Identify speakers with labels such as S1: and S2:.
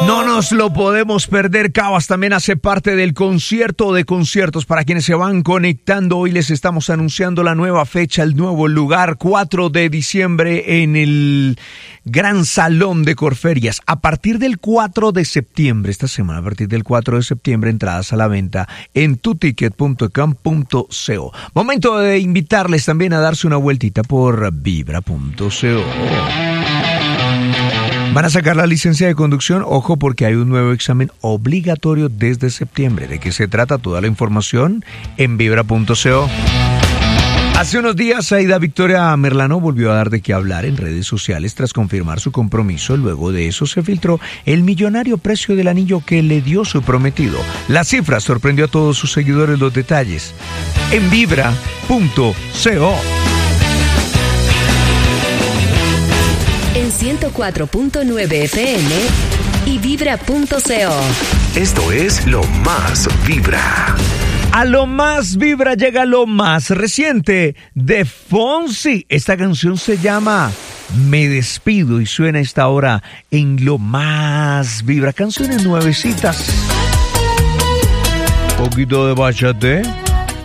S1: No nos lo podemos perder. Cabas también hace parte del concierto de conciertos. Para quienes se van conectando, hoy les estamos anunciando la nueva fecha, el nuevo lugar, 4 de diciembre en el Gran Salón de Corferias. A partir del 4 de septiembre, esta semana, a partir del 4 de septiembre, entradas a la venta en tuticket.com.co. Momento de invitarles también a darse una vueltita por vibra.co. Van a sacar la licencia de conducción, ojo porque hay un nuevo examen obligatorio desde septiembre. ¿De qué se trata? Toda la información en vibra.co. Hace unos días, Aida Victoria Merlano volvió a dar de qué hablar en redes sociales tras confirmar su compromiso. Luego de eso se filtró el millonario precio del anillo que le dio su prometido. La cifra sorprendió a todos sus seguidores. Los detalles en vibra.co.
S2: En 104.9 FM y vibra.co.
S3: Esto es Lo Más Vibra.
S1: A Lo Más Vibra llega lo más reciente de Fonsi. Esta canción se llama Me Despido y suena a esta hora en Lo Más Vibra. Canciones nuevecitas. Un poquito de bachate.